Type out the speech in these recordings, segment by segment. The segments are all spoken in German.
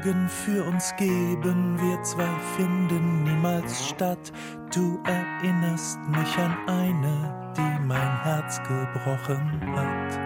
Lügen für uns geben, wir zwei finden niemals statt. Du erinnerst mich an eine, die mein Herz gebrochen hat.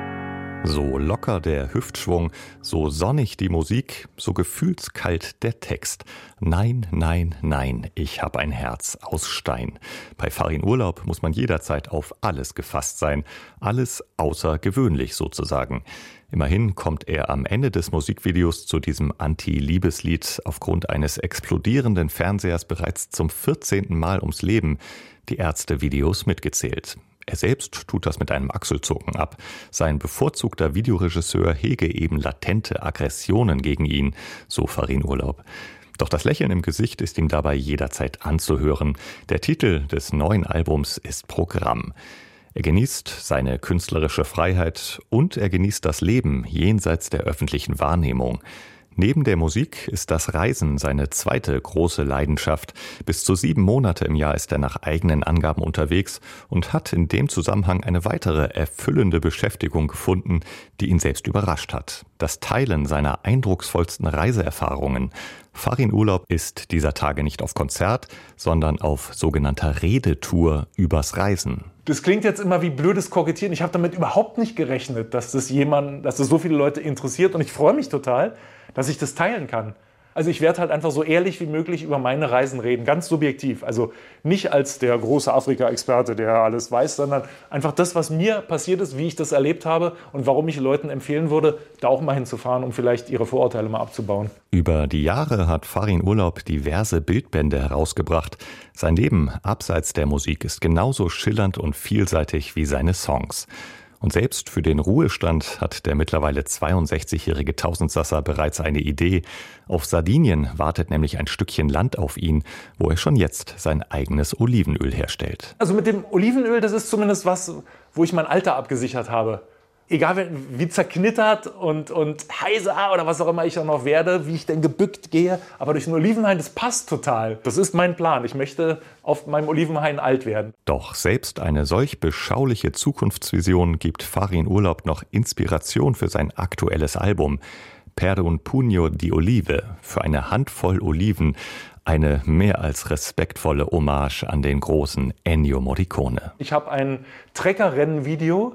So locker der Hüftschwung, so sonnig die Musik, so gefühlskalt der Text. Nein, nein, nein, ich hab ein Herz aus Stein. Bei Farin Urlaub muss man jederzeit auf alles gefasst sein. Alles außergewöhnlich sozusagen. Immerhin kommt er am Ende des Musikvideos zu diesem Anti-Liebeslied aufgrund eines explodierenden Fernsehers bereits zum 14. Mal ums Leben. Die Ärzte-Videos mitgezählt. Er selbst tut das mit einem Achselzucken ab. Sein bevorzugter Videoregisseur hege eben latente Aggressionen gegen ihn, so Farin Urlaub. Doch das Lächeln im Gesicht ist ihm dabei jederzeit anzuhören. Der Titel des neuen Albums ist Programm. Er genießt seine künstlerische Freiheit und er genießt das Leben jenseits der öffentlichen Wahrnehmung. Neben der Musik ist das Reisen seine zweite große Leidenschaft. Bis zu 7 Monate im Jahr ist er nach eigenen Angaben unterwegs und hat in dem Zusammenhang eine weitere erfüllende Beschäftigung gefunden, die ihn selbst überrascht hat. Das Teilen seiner eindrucksvollsten Reiseerfahrungen. Farin Urlaub ist dieser Tage nicht auf Konzert, sondern auf sogenannter Redetour übers Reisen. Das klingt jetzt immer wie blödes Kokettieren. Ich habe damit überhaupt nicht gerechnet, dass das so viele Leute interessiert. Und ich freue mich total, dass ich das teilen kann. Also ich werde halt einfach so ehrlich wie möglich über meine Reisen reden, ganz subjektiv. Also nicht als der große Afrika-Experte, der alles weiß, sondern einfach das, was mir passiert ist, wie ich das erlebt habe und warum ich Leuten empfehlen würde, da auch mal hinzufahren, um vielleicht ihre Vorurteile mal abzubauen. Über die Jahre hat Farin Urlaub diverse Bildbände herausgebracht. Sein Leben abseits der Musik ist genauso schillernd und vielseitig wie seine Songs. Und selbst für den Ruhestand hat der mittlerweile 62-jährige Tausendsasser bereits eine Idee. Auf Sardinien wartet nämlich ein Stückchen Land auf ihn, wo er schon jetzt sein eigenes Olivenöl herstellt. Also mit dem Olivenöl, das ist zumindest was, wo ich mein Alter abgesichert habe. Egal wie zerknittert und heiser oder was auch immer ich auch noch werde, wie ich denn gebückt gehe, aber durch den Olivenhain, das passt total. Das ist mein Plan. Ich möchte auf meinem Olivenhain alt werden. Doch selbst eine solch beschauliche Zukunftsvision gibt Farin Urlaub noch Inspiration für sein aktuelles Album. Per un pugno di olive, für eine Handvoll Oliven. Eine mehr als respektvolle Hommage an den großen Ennio Morricone. Ich habe ein Treckerrennen-Video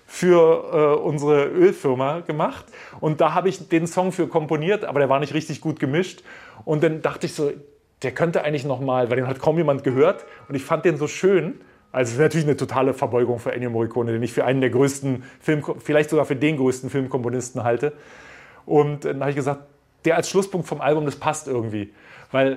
für unsere Ölfirma gemacht und da habe ich den Song für komponiert, aber der war nicht richtig gut gemischt und dann dachte ich so, der könnte eigentlich nochmal, weil den hat kaum jemand gehört und ich fand den so schön, also es ist natürlich eine totale Verbeugung für Ennio Morricone, den ich für einen der größten vielleicht sogar für den größten Filmkomponisten halte und dann habe ich gesagt, der als Schlusspunkt vom Album, das passt irgendwie, weil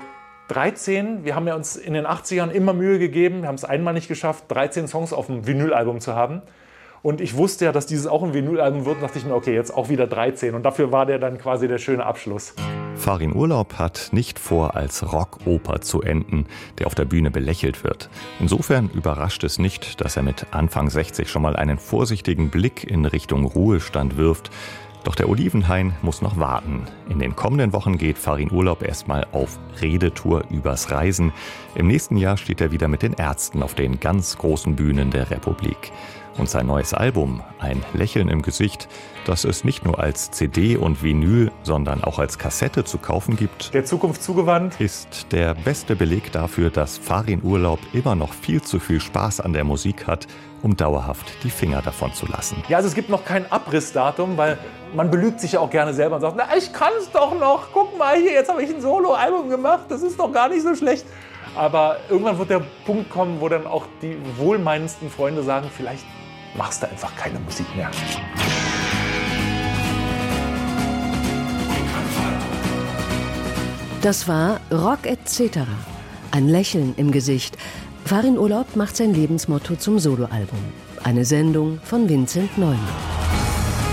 13, wir haben ja uns in den 80ern immer Mühe gegeben, wir haben es einmal nicht geschafft, 13 Songs auf dem Vinylalbum zu haben. Und ich wusste ja, dass dieses auch ein Vinylalbum wird, und dachte ich mir, okay, jetzt auch wieder 13. Und dafür war der dann quasi der schöne Abschluss. Farin Urlaub hat nicht vor, als Rockoper zu enden, der auf der Bühne belächelt wird. Insofern überrascht es nicht, dass er mit Anfang 60 schon mal einen vorsichtigen Blick in Richtung Ruhestand wirft. Doch der Olivenhain muss noch warten. In den kommenden Wochen geht Farin Urlaub erstmal auf Redetour übers Reisen. Im nächsten Jahr steht er wieder mit den Ärzten auf den ganz großen Bühnen der Republik. Und sein neues Album, Ein Lächeln im Gesicht, das es nicht nur als CD und Vinyl, sondern auch als Kassette zu kaufen gibt, der Zukunft zugewandt, ist der beste Beleg dafür, dass Farin Urlaub immer noch viel zu viel Spaß an der Musik hat, um dauerhaft die Finger davon zu lassen. Ja, also es gibt noch kein Abrissdatum, weil man belügt sich ja auch gerne selber und sagt, na, ich kann es doch noch, guck mal hier, jetzt habe ich ein Soloalbum gemacht, das ist doch gar nicht so schlecht. Aber irgendwann wird der Punkt kommen, wo dann auch die wohlmeinendsten Freunde sagen, vielleicht machst du einfach keine Musik mehr. Das war Rock etc. Ein Lächeln im Gesicht. Farin Urlaub macht sein Lebensmotto zum Soloalbum. Eine Sendung von Vincent Neumann.